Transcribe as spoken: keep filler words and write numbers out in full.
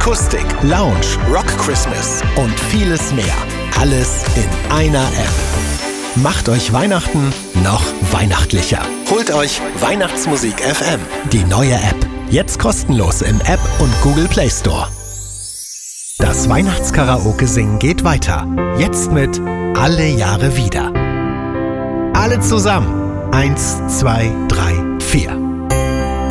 Akustik, Lounge, Rock Christmas und vieles mehr. Alles in einer App. Macht euch Weihnachten noch weihnachtlicher. Holt euch Weihnachtsmusik F M, die neue App. Jetzt kostenlos im App und Google Play Store. Das Weihnachtskaraoke-Singen geht weiter. Jetzt mit Alle Jahre wieder. Alle zusammen. Eins, zwei, drei, vier.